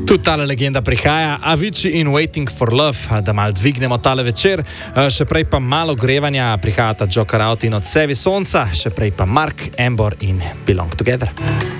Tudi ta legenda prihaja, Avicii in Waiting for Love, da mal dvignemo tale večer, še prej pa malo grevanja, prihajata Joker Out in Odsevi sonca, še prej pa Mark, Embor in Belong Together.